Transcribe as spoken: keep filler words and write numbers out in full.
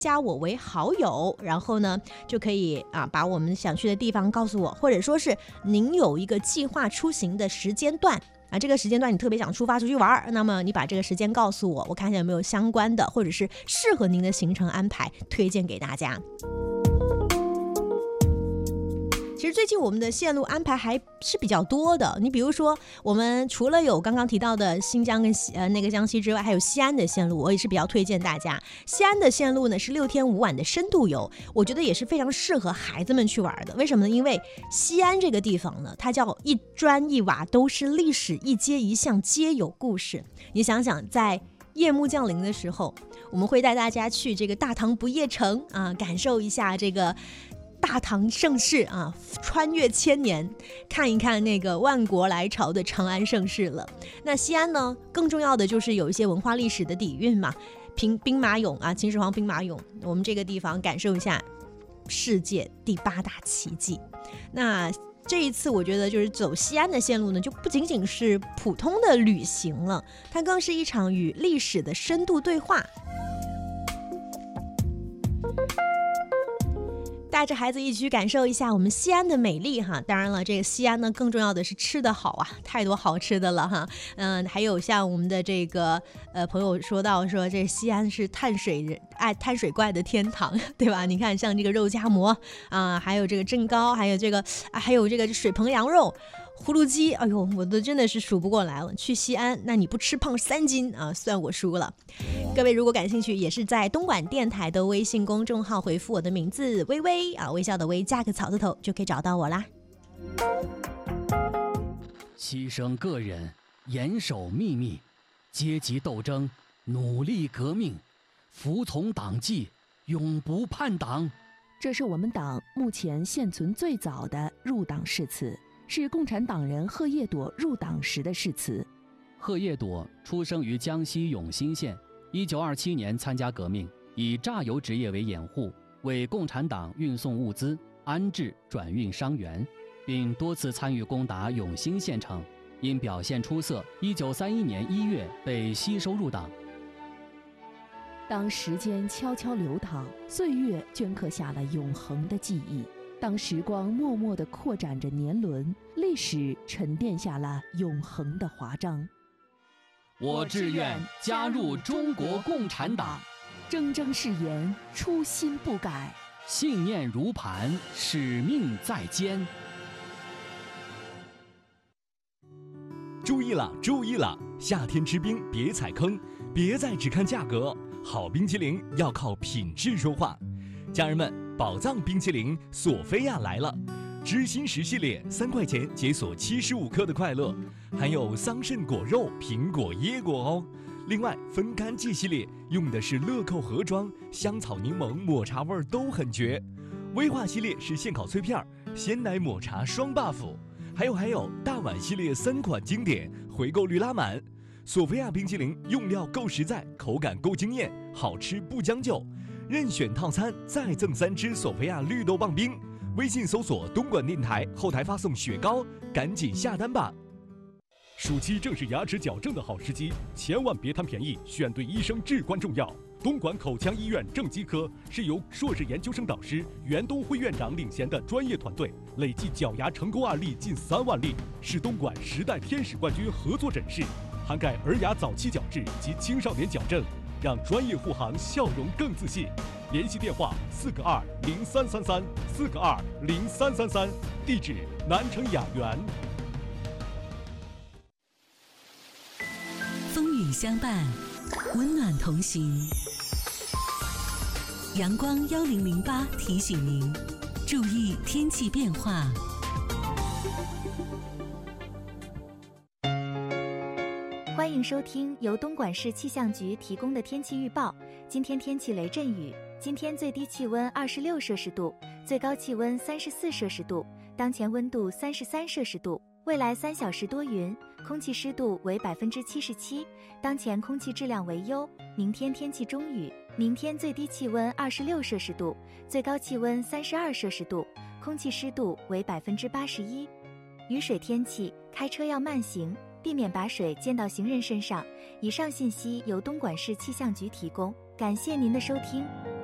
加我为好友，然后呢就可以啊把我们想去的地方告诉我，或者说是您有一个计划出行的时间段啊，这个时间段你特别想出发出去玩，那么你把这个时间告诉我，我看一下有没有相关的或者是适合您的行程安排推荐给大家。其实最近我们的线路安排还是比较多的，你比如说我们除了有刚刚提到的新疆跟西呃那个江西之外，还有西安的线路，我也是比较推荐大家。西安的线路呢是六天五晚的深度游，我觉得也是非常适合孩子们去玩的。为什么呢？因为西安这个地方呢，它叫一砖一瓦都是历史，一街一巷皆有故事。你想想，在夜幕降临的时候，我们会带大家去这个大唐不夜城啊，感受一下这个大唐盛世啊，穿越千年，看一看那个万国来朝的长安盛世了。那西安呢，更重要的就是有一些文化历史的底蕴嘛，兵兵马俑啊，秦始皇兵马俑，我们这个地方感受一下世界第八大奇迹。那这一次我觉得就是走西安的线路呢，就不仅仅是普通的旅行了，它更是一场与历史的深度对话。带着孩子一起去感受一下我们西安的美丽哈。当然了，这个西安呢，更重要的是吃的好啊，太多好吃的了哈。嗯，还有像我们的这个呃朋友说到说，这西安是碳水爱碳水怪的天堂，对吧？你看像这个肉夹馍啊、呃，还有这个蒸糕，还有这个啊，还有这个水棚羊肉。葫芦鸡，哎呦，我都真的是数不过来了。去西安，那你不吃胖三斤啊，算我输了。各位如果感兴趣，也是在东莞电台的微信公众号回复我的名字微微啊，微笑的微加个草字头就可以找到我啦。 牺牲个人，严守秘密，阶级斗争，努力革命，服从党纪，永不叛党。 这是我们党目前现存最早的入党誓词，是共产党人贺叶朵入党时的誓词。 贺叶朵出生于江西永新县，一九二七年参加革命，以榨油职业为掩护，为共产党运送物资、安置转运伤员，并多次参与攻打永新县城。因表现出色，一九三一年一月被吸收入党。 当时间悄悄流淌，岁月镌刻下了永恒的记忆。当时光默默地扩展着年轮，历史沉淀下了永恒的华章。 我志愿加入中国共产党， 铮铮誓言，初心不改， 信念如磐，使命在肩。 注意了，注意了！夏天吃冰别踩坑，别再只看价格，好冰淇淋要靠品质说话。家人们，宝藏冰淇淋索菲亚来了，知心石系列三块钱解锁七十五克的快乐，含有桑葚果肉、苹果、椰果哦。另外，分干季系列用的是乐扣盒装，香草柠檬、抹茶味都很绝。威化系列是现烤脆片，鲜奶抹茶双 buff。还有还有，大碗系列三款经典，回购率拉满。索菲亚冰淇淋用料够实在，口感够惊艳，好吃不将就。任选套餐再赠三支索菲亚绿豆棒冰。微信搜索东莞电台，后台发送雪糕，赶紧下单吧。暑期正是牙齿矫正的好时机，千万别贪便宜，选对医生至关重要。东莞口腔医院正畸科是由硕士研究生导师袁东辉院长领衔的专业团队，累计矫牙成功案例近三万例，是东莞十代天使冠军合作诊室，涵盖儿牙早期矫治及青少年矫正，让专业护航笑容更自信。联系电话四个二零三三三四个二零三三三，地址南城雅园。 风雨相伴，温暖同行。阳光幺零零八提醒您，注意天气变化。 欢迎收听由东莞市气象局提供的天气预报。今天天气雷阵雨，今天最低气温二十六摄氏度，最高气温三十四摄氏度，当前温度三十三摄氏度。未来三小时多云，空气湿度为百分之七十七，当前空气质量为优。明天天气中雨，明天最低气温二十六摄氏度，最高气温三十二摄氏度，空气湿度为百分之八十一。雨水天气，开车要慢行，避免把水溅到行人身上。以上信息由东莞市气象局提供，感谢您的收听。